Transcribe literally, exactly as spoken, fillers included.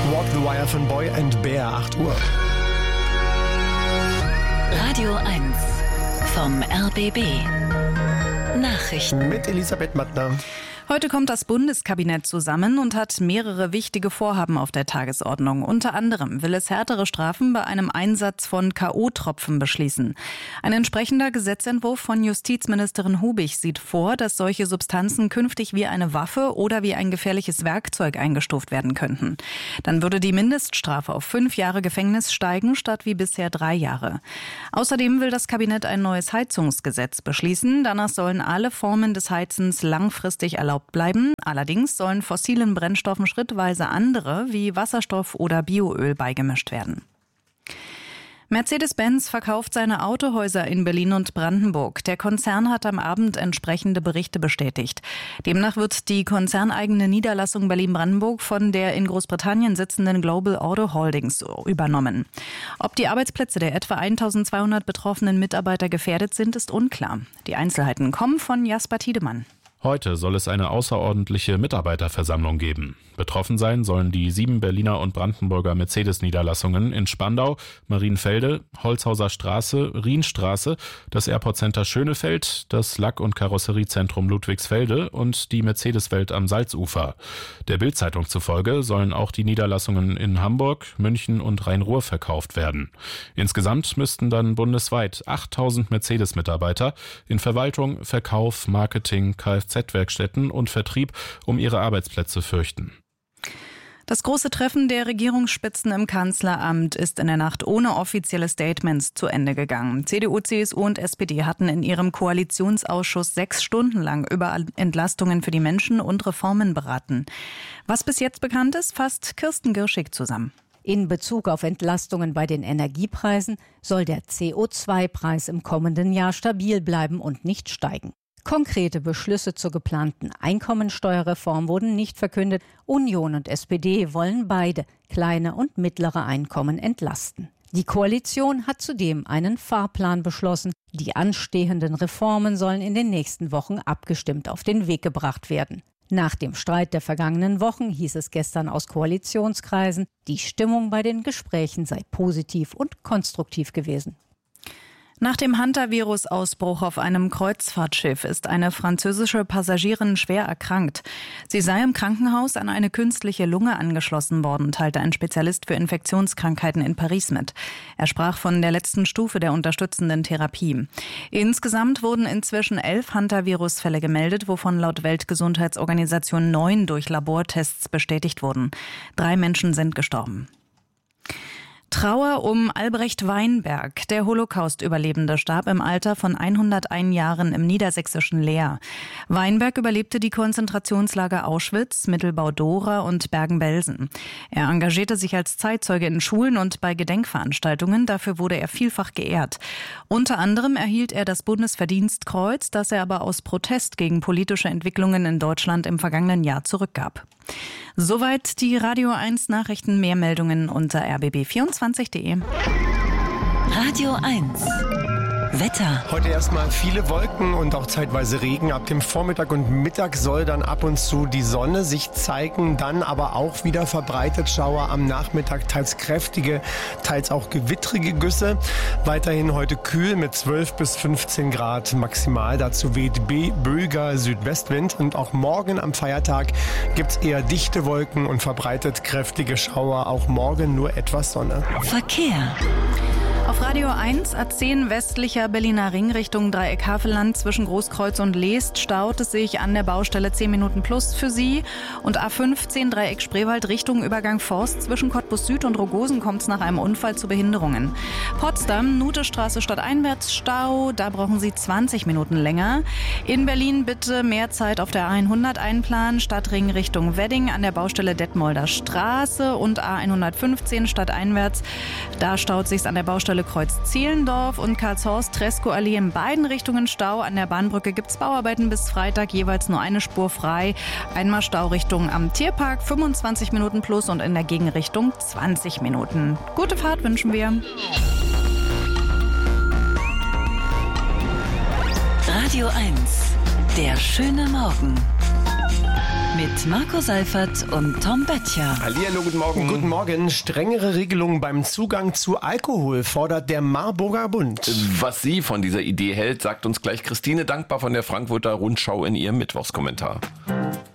Walk the Wire von Boy and Bear, acht Uhr. Radio eins vom R B B. Nachrichten mit Elisabeth Mattner. Heute kommt das Bundeskabinett zusammen und hat mehrere wichtige Vorhaben auf der Tagesordnung. Unter anderem will es härtere Strafen bei einem Einsatz von K O-Tropfen beschließen. Ein entsprechender Gesetzentwurf von Justizministerin Hubig sieht vor, dass solche Substanzen künftig wie eine Waffe oder wie ein gefährliches Werkzeug eingestuft werden könnten. Dann würde die Mindeststrafe auf fünf Jahre Gefängnis steigen, statt wie bisher drei Jahre. Außerdem will das Kabinett ein neues Heizungsgesetz beschließen. Danach sollen alle Formen des Heizens langfristig erlaubt bleiben. Allerdings sollen fossilen Brennstoffen schrittweise andere wie Wasserstoff oder Bioöl beigemischt werden. Mercedes-Benz verkauft seine Autohäuser in Berlin und Brandenburg. Der Konzern hat am Abend entsprechende Berichte bestätigt. Demnach wird die konzerneigene Niederlassung Berlin-Brandenburg von der in Großbritannien sitzenden Global Auto Holdings übernommen. Ob die Arbeitsplätze der etwa eintausendzweihundert betroffenen Mitarbeiter gefährdet sind, ist unklar. Die Einzelheiten kommen von Jasper Tiedemann. Heute soll es eine außerordentliche Mitarbeiterversammlung geben. Betroffen sein sollen die sieben Berliner und Brandenburger Mercedes-Niederlassungen in Spandau, Marienfelde, Holzhauser Straße, Rienstraße, das Airport Center Schönefeld, das Lack- und Karosseriezentrum Ludwigsfelde und die Mercedes-Welt am Salzufer. Der Bild-Zeitung zufolge sollen auch die Niederlassungen in Hamburg, München und Rhein-Ruhr verkauft werden. Insgesamt müssten dann bundesweit achttausend Mercedes-Mitarbeiter in Verwaltung, Verkauf, Marketing, Kfz-Werkstätten und Vertrieb um ihre Arbeitsplätze fürchten. Das große Treffen der Regierungsspitzen im Kanzleramt ist in der Nacht ohne offizielle Statements zu Ende gegangen. C D U, C S U und S P D hatten in ihrem Koalitionsausschuss sechs Stunden lang über Entlastungen für die Menschen und Reformen beraten. Was bis jetzt bekannt ist, fasst Kirsten Girschig zusammen. In Bezug auf Entlastungen bei den Energiepreisen soll der C O zwei Preis im kommenden Jahr stabil bleiben und nicht steigen. Konkrete Beschlüsse zur geplanten Einkommensteuerreform wurden nicht verkündet. Union und S P D wollen beide kleine und mittlere Einkommen entlasten. Die Koalition hat zudem einen Fahrplan beschlossen. Die anstehenden Reformen sollen in den nächsten Wochen abgestimmt auf den Weg gebracht werden. Nach dem Streit der vergangenen Wochen hieß es gestern aus Koalitionskreisen, die Stimmung bei den Gesprächen sei positiv und konstruktiv gewesen. Nach dem Hantavirus-Ausbruch auf einem Kreuzfahrtschiff ist eine französische Passagierin schwer erkrankt. Sie sei im Krankenhaus an eine künstliche Lunge angeschlossen worden, teilte ein Spezialist für Infektionskrankheiten in Paris mit. Er sprach von der letzten Stufe der unterstützenden Therapie. Insgesamt wurden inzwischen elf Hantavirus-Fälle gemeldet, wovon laut Weltgesundheitsorganisation neun durch Labortests bestätigt wurden. Drei Menschen sind gestorben. Trauer um Albrecht Weinberg. Der Holocaust-Überlebende starb im Alter von hunderteins Jahren im niedersächsischen Leer. Weinberg überlebte die Konzentrationslager Auschwitz, Mittelbau-Dora und Bergen-Belsen. Er engagierte sich als Zeitzeuge in Schulen und bei Gedenkveranstaltungen. Dafür wurde er vielfach geehrt. Unter anderem erhielt er das Bundesverdienstkreuz, das er aber aus Protest gegen politische Entwicklungen in Deutschland im vergangenen Jahr zurückgab. Soweit die Radio eins Nachrichten. Mehr Meldungen unter r b b vierundzwanzig punkt d e. Radio eins Wetter. Heute erstmal viele Wolken und auch zeitweise Regen. Ab dem Vormittag und Mittag soll dann ab und zu die Sonne sich zeigen, dann aber auch wieder verbreitet Schauer am Nachmittag, teils kräftige, teils auch gewittrige Güsse. Weiterhin heute kühl mit zwölf bis fünfzehn Grad maximal. Dazu weht böiger Südwestwind und auch morgen am Feiertag gibt's eher dichte Wolken und verbreitet kräftige Schauer. Auch morgen nur etwas Sonne. Verkehr. Auf Radio eins, A zehn westlicher Berliner Ring Richtung Dreieck-Havelland zwischen Großkreuz und Leest staut es sich an der Baustelle zehn Minuten plus für Sie. Und A fünfzehn Dreieck Spreewald Richtung Übergang Forst zwischen Cottbus Süd und Rogosen kommt es nach einem Unfall zu Behinderungen. Potsdam, Nutestraße stadteinwärts Stau, da brauchen Sie zwanzig Minuten länger. In Berlin bitte mehr Zeit auf der A hundert einplanen, Stadtring Richtung Wedding an der Baustelle Detmolder Straße und A hundertfünfzehn stadteinwärts. Da staut sich's an der Baustelle Kreuz Zehlendorf und Karlshorst Treskow-Allee in beiden Richtungen Stau. An der Bahnbrücke gibt's Bauarbeiten bis Freitag, jeweils nur eine Spur frei. Einmal Staurichtung am Tierpark, fünfundzwanzig Minuten plus und in der Gegenrichtung zwanzig Minuten. Gute Fahrt wünschen wir. Radio eins, der schöne Morgen. Mit Marco Seifert und Tom Böttcher. Hallihallo, guten Morgen. Guten Morgen. Strengere Regelungen beim Zugang zu Alkohol fordert der Marburger Bund. Was sie von dieser Idee hält, sagt uns gleich Christine Dankbar von der Frankfurter Rundschau in ihrem Mittwochskommentar.